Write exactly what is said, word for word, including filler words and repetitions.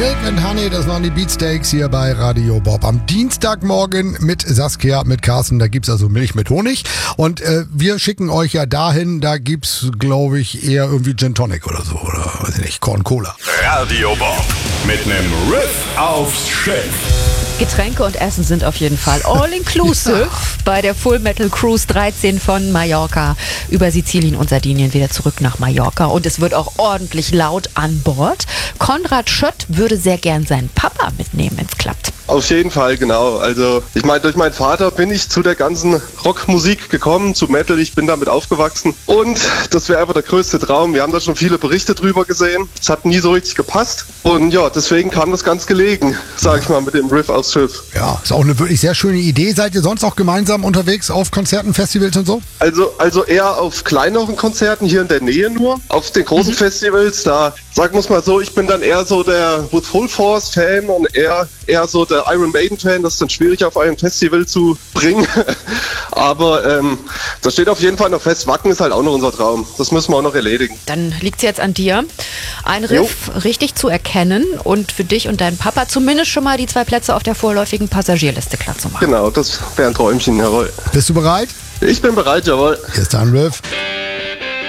Milk and Honey, das waren die Beatsteaks hier bei Radio Bob. Am Dienstagmorgen mit Saskia, mit Carsten, da gibt's also Milch mit Honig. Und äh, wir schicken euch ja dahin, da gibt's, glaube ich, eher irgendwie Gin Tonic oder so. Oder weiß ich nicht, Corn Cola. Radio Bob mit nem Riff aufs Schiff. Getränke und Essen sind auf jeden Fall all-inclusive bei der Full Metal Cruise dreizehn von Mallorca über Sizilien und Sardinien wieder zurück nach Mallorca. Und es wird auch ordentlich laut an Bord. Konrad Schött würde sehr gern seinen Papa mitnehmen, wenn es klappt. Auf jeden Fall, genau. Also ich meine, durch meinen Vater bin ich zu der ganzen Rockmusik gekommen, zu Metal. Ich bin damit aufgewachsen und das wäre einfach der größte Traum. Wir haben da schon viele Berichte drüber gesehen. Es hat nie so richtig gepasst und ja, deswegen kam das ganz gelegen, sag ich mal, mit dem Riff aufs Schiff. Ja, ist auch eine wirklich sehr schöne Idee. Seid ihr sonst auch gemeinsam unterwegs auf Konzerten, Festivals und so? Also, also eher auf kleineren Konzerten hier in der Nähe nur. Auf den großen mhm. Festivals, da sagen wir es mal so, ich bin dann eher so der With Full Force Fan und eher, eher so der Iron Maiden Fan. Das ist dann schwierig auf ein Festival zu bringen. Aber ähm, das steht auf jeden Fall noch fest. Wacken ist halt auch noch unser Traum. Das müssen wir auch noch erledigen. Dann liegt es jetzt an dir, ein Riff jo. richtig zu erkennen und für dich und deinen Papa zumindest schon mal die zwei Plätze auf der vorläufigen Passagierliste klar zu machen. Genau, das wäre ein Träumchen, jawohl. Bist du bereit? Ich bin bereit, jawohl. Hier ist dein Riff.